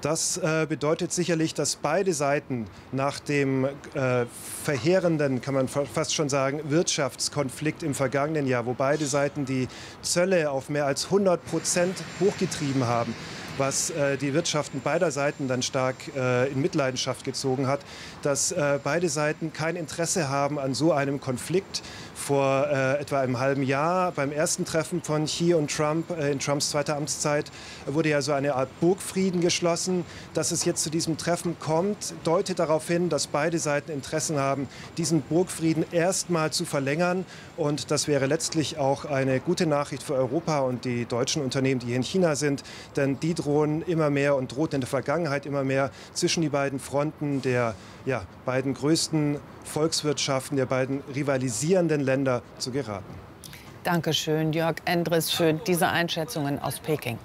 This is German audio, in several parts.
Das bedeutet sicherlich, dass beide Seiten nach dem verheerenden, kann man fast schon sagen, Wirtschaftskonflikt im vergangenen Jahr, wo beide Seiten die Zölle auf mehr als 100% hochgetrieben haben, was die Wirtschaften beider Seiten dann stark in Mitleidenschaft gezogen hat, dass beide Seiten kein Interesse haben an so einem Konflikt. Vor etwa einem halben Jahr beim ersten Treffen von Xi und Trump in Trumps zweiter Amtszeit wurde ja so eine Art Burgfrieden geschlossen. Dass es jetzt zu diesem Treffen kommt, deutet darauf hin, dass beide Seiten Interessen haben, diesen Burgfrieden erstmal zu verlängern. Und das wäre letztlich auch eine gute Nachricht für Europa und die deutschen Unternehmen, die hier in China sind. Denn die drohen immer mehr und drohten in der Vergangenheit immer mehr zwischen die beiden Fronten der beiden größten Volkswirtschaften, der beiden rivalisierenden Länder zu geraten. Dankeschön, Jörg Endres, für diese Einschätzungen aus Peking.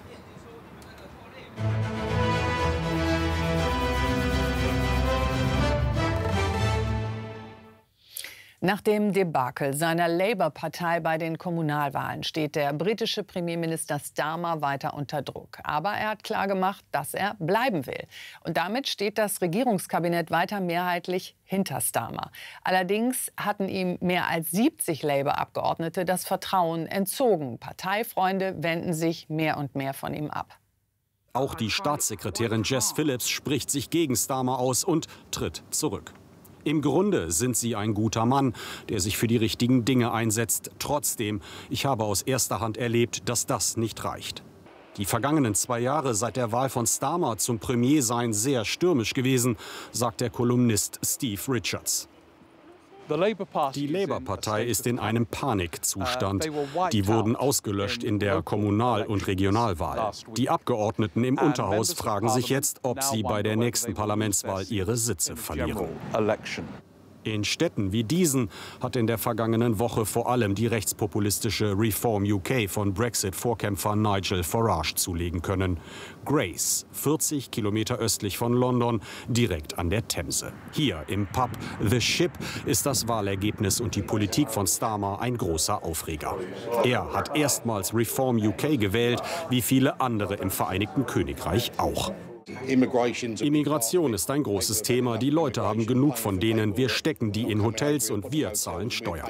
Nach dem Debakel seiner Labour-Partei bei den Kommunalwahlen steht der britische Premierminister Starmer weiter unter Druck. Aber er hat klargemacht, dass er bleiben will. Und damit steht das Regierungskabinett weiter mehrheitlich hinter Starmer. Allerdings hatten ihm mehr als 70 Labour-Abgeordnete das Vertrauen entzogen. Parteifreunde wenden sich mehr und mehr von ihm ab. Auch die Staatssekretärin Jess Phillips spricht sich gegen Starmer aus und tritt zurück. Im Grunde sind Sie ein guter Mann, der sich für die richtigen Dinge einsetzt. Trotzdem, ich habe aus erster Hand erlebt, dass das nicht reicht. Die vergangenen 2 Jahre seit der Wahl von Starmer zum Premier seien sehr stürmisch gewesen, sagt der Kolumnist Steve Richards. Die Labour-Partei ist in einem Panikzustand. Die wurden ausgelöscht in der Kommunal- und Regionalwahl. Die Abgeordneten im Unterhaus fragen sich jetzt, ob sie bei der nächsten Parlamentswahl ihre Sitze verlieren. In Städten wie diesen hat in der vergangenen Woche vor allem die rechtspopulistische Reform UK von Brexit-Vorkämpfer Nigel Farage zulegen können. Grace, 40 Kilometer östlich von London, direkt an der Themse. Hier im Pub The Ship ist das Wahlergebnis und die Politik von Starmer ein großer Aufreger. Er hat erstmals Reform UK gewählt, wie viele andere im Vereinigten Königreich auch. Immigration ist ein großes Thema. Die Leute haben genug von denen. Wir stecken die in Hotels und wir zahlen Steuern.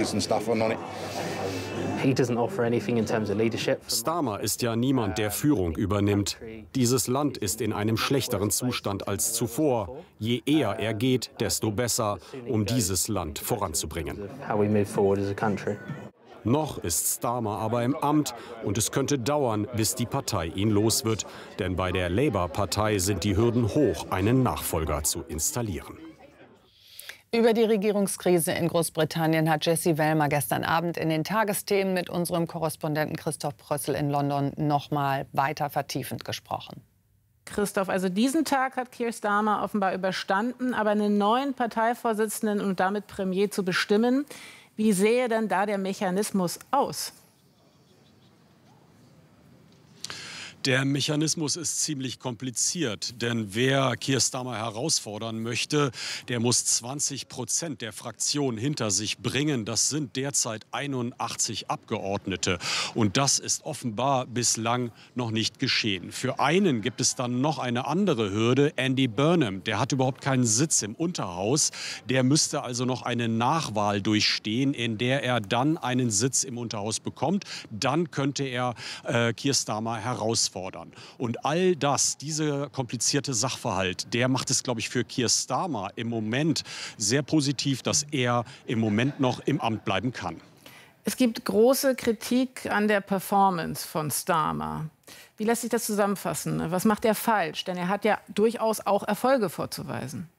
Starmer ist ja niemand, der Führung übernimmt. Dieses Land ist in einem schlechteren Zustand als zuvor. Je eher er geht, desto besser, um dieses Land voranzubringen. Noch ist Starmer aber im Amt und es könnte dauern, bis die Partei ihn los wird. Denn bei der Labour-Partei sind die Hürden hoch, einen Nachfolger zu installieren. Über die Regierungskrise in Großbritannien hat Jessie Wellmer gestern Abend in den Tagesthemen mit unserem Korrespondenten Christoph Prössel in London noch mal weiter vertiefend gesprochen. Christoph, also diesen Tag hat Keir Starmer offenbar überstanden, aber einen neuen Parteivorsitzenden und damit Premier zu bestimmen, wie sähe denn da der Mechanismus aus? Der Mechanismus ist ziemlich kompliziert, denn wer Keir Starmer herausfordern möchte, der muss 20% der Fraktion hinter sich bringen. Das sind derzeit 81 Abgeordnete und das ist offenbar bislang noch nicht geschehen. Für einen gibt es dann noch eine andere Hürde, Andy Burnham. Der hat überhaupt keinen Sitz im Unterhaus. Der müsste also noch eine Nachwahl durchstehen, in der er dann einen Sitz im Unterhaus bekommt. Dann könnte er Keir Starmer herausfordern. Und all das, dieser komplizierte Sachverhalt, der macht es, glaube ich, für Keir Starmer im Moment sehr positiv, dass er im Moment noch im Amt bleiben kann. Es gibt große Kritik an der Performance von Starmer. Wie lässt sich das zusammenfassen? Was macht er falsch? Denn er hat ja durchaus auch Erfolge vorzuweisen.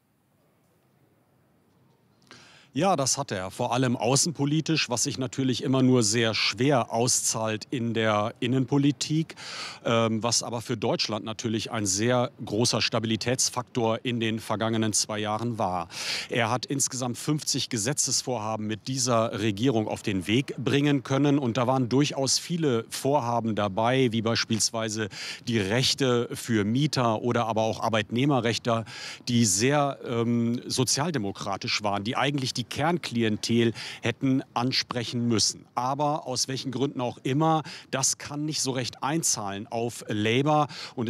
Ja, das hat er. Vor allem außenpolitisch, was sich natürlich immer nur sehr schwer auszahlt in der Innenpolitik, was aber für Deutschland natürlich ein sehr großer Stabilitätsfaktor in den vergangenen 2 Jahren war. Er hat insgesamt 50 Gesetzesvorhaben mit dieser Regierung auf den Weg bringen können. Und da waren durchaus viele Vorhaben dabei, wie beispielsweise die Rechte für Mieter oder aber auch Arbeitnehmerrechte, die sehr sozialdemokratisch waren, die eigentlich die Kernklientel hätten ansprechen müssen. Aber aus welchen Gründen auch immer, das kann nicht so recht einzahlen auf Labour. Und